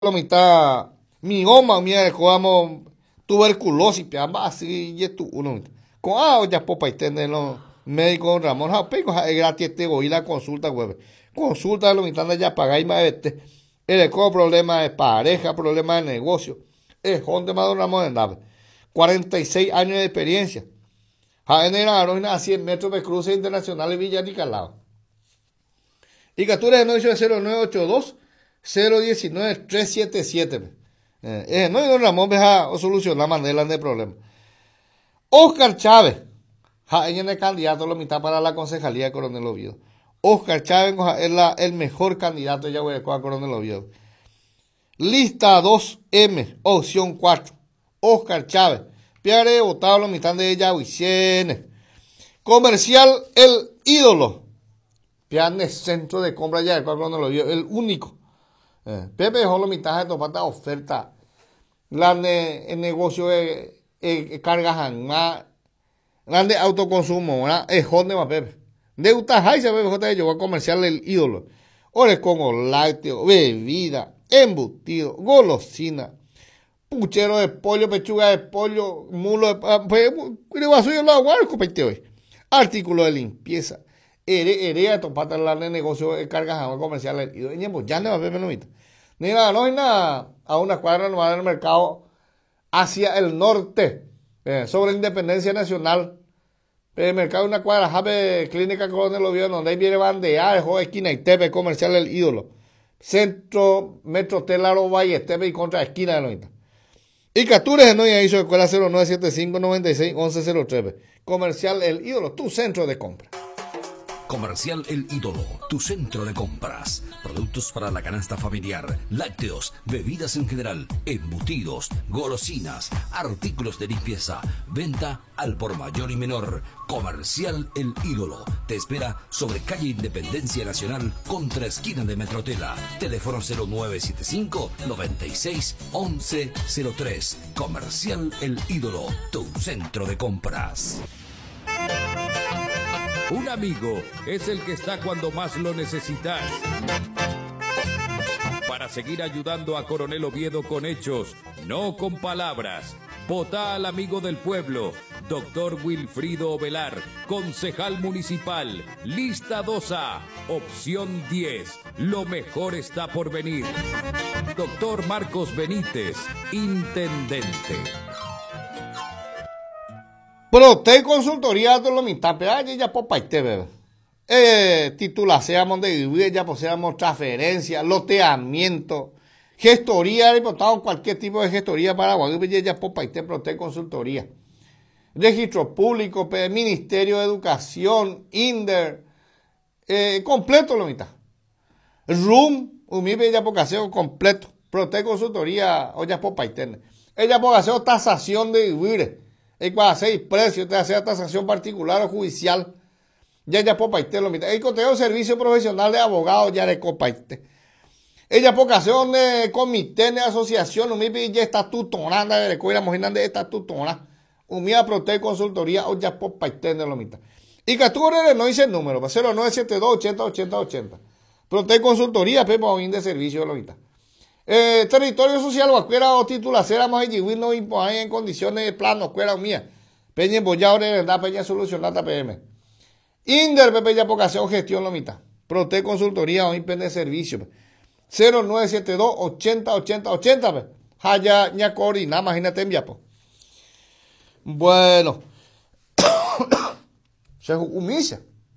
la mitad mioma mía como tuberculosis piamba así y esto uno con ya popa y tener los médicos Ramón Japego es gratis te voy la consulta web consulta lo mitad ya pagáis más el problema de pareja problema de negocio es donde más Ramón andaba 46 años de experiencia generaron a 100 metros de cruce internacional en Villa Nicolao y captura de 0982 019 377 no hay don Ramón deja o solucionar manera de problema. Oscar Chávez, en el candidato lo mitad para la concejalía de Coronel Oviedo. Oscar Chávez es el mejor candidato de Yaguarecoa a Coronel Oviedo. Lista 2M, opción 4. Oscar Chávez. Piare votado lo mitad de Yaguicienes. Comercial El Ídolo. Piane centro de compra Yaguarecoa Coronel Oviedo. El único. Pepe dejó la mitad de tomar oferta. El negocio de cargas grande autoconsumo, es donde más Pepe. De Utajay se ve llegó a comercial El Ídolo. Ores con lácteo, bebida, embutido, golosina, puchero de pollo, pechuga de pollo, mulo de artículo de limpieza. Herea de topata de negocio de cargas comercial El Ídolo. Ya no va a ver menos. Ni nada, no hay nada a una cuadra nomás del mercado hacia el norte, sobre Independencia Nacional. El mercado de una cuadra, Jabe Clínica Coronel Oviedo, donde ahí viene bandear, dejó esquina y Tepe, comercial El Ídolo. Centro, Metro Telaro, Valle, Tepe y contra esquina de Noita. Y Catures, no hizo escuela 0975 96 1103. Comercial El Ídolo, tu centro de compra. Comercial El Ídolo, tu centro de compras. Productos para la canasta familiar, lácteos, bebidas en general, embutidos, golosinas, artículos de limpieza, venta al por mayor y menor. Comercial El Ídolo. Te espera sobre calle Independencia Nacional, contra esquina de Metrotela. Teléfono 0975 96 1103. Comercial El Ídolo, tu centro de compras. Un amigo es el que está cuando más lo necesitas. Para seguir ayudando a Coronel Oviedo con hechos, no con palabras. Vota al amigo del pueblo, Dr. Wilfrido Ovelar, concejal municipal, lista 2A, opción 10. Lo mejor está por venir. Dr. Marcos Benítez, intendente. Prote consultoría de lo mitad, pero ya por parte, bebé. Titulación de vivir, ya poseamos transferencia, loteamiento, gestoría, reportado cualquier tipo de gestoría para Guadalupe, ya por parte, prote consultoría. Registro público, Ministerio de Educación, INDER, completo lo mitad. RUM, humilde ya por caseo completo, prote consultoría, o ya por parte. Ella por caseo tasación de vivir. Es para hacer precio, te hace tasación particular o judicial. Ya por paite lo mitad. El conteo servicio profesional de abogados ya de copaite. Ella por ocasión de comité de asociación, ya estatutona, de recuerda mojinan de estatutona. Umía prote consultoría o ya por paite de lo mitad. Y que tú no dice el número, 0972 80 80 80. Prote consultoría, pepo de servicio de lo mitad. Territorio social o acuera o titulacera más allí no imponen en condiciones de plano acuera mía peña embollado de verdad peña solucionada PM Inder pepe ya vocación gestión lo mitad prote consultoría o impen de servicio 0972 80 80 80 haya ña coordina imagínate envía po bueno se humilla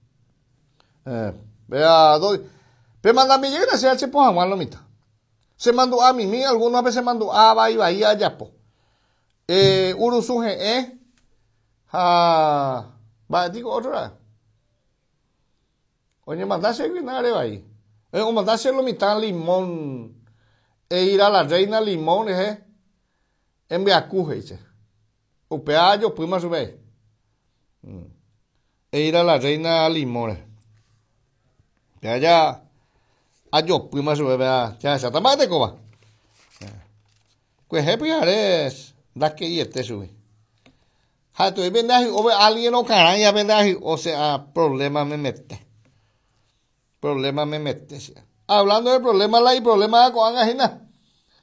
vea doy pero manda mi llega se hace pues Juan lo mitad. Se mandó a mí, algunas veces mandó a Bahía allá, po. Urusuje, digo otra. Oye, mandarse vinagre ahí. O mandarse lo mitad limón. Ir a la reina limón, en Beacuje, dice. O peayo, prima su vez. Ir a la reina limón. De allá. Ayo, prima su bebé, ya se toma de coba. Pues es da que y este sube. Ha tu vendaje o alguien o caraña vendaje, o sea, problema me mete. Hablando de problemas, hay problemas con Angajina.